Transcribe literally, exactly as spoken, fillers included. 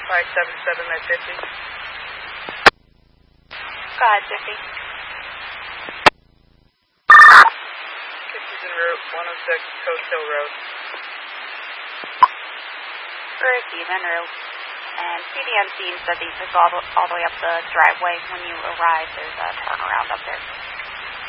five seven seven at fifty. Go ahead, fifty. fifty's en route, one oh six Coast Hill Road. Receive en route. And C D M C said these is all the, all the way up the driveway. When you arrive, there's a turnaround up there.